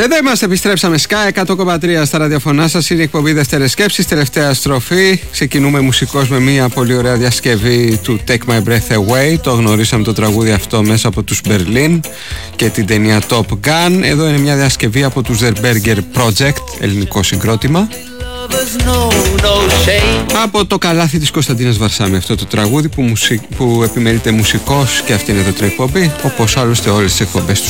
Εδώ είμαστε, επιστρέψαμε. Sky 100,3 στα ραδιοφωνά σας. Είναι η εκπομπή Δεύτερες Σκέψεις, τελευταία στροφή. Ξεκινούμε μουσικώς με μια πολύ ωραία διασκευή του Take My Breath Away. Το γνωρίσαμε το τραγούδι αυτό μέσα από τους Berlin και την ταινία Top Gun. Εδώ είναι μια διασκευή από τους The Berger Project, ελληνικό συγκρότημα. Από το καλάθι της Κωνσταντίνας Βαρσάμι αυτό το τραγούδι που επιμελείται μουσικός, και αυτή είναι εδώ την εκπομπή, όπως άλλωστε όλες τις εκπομπές του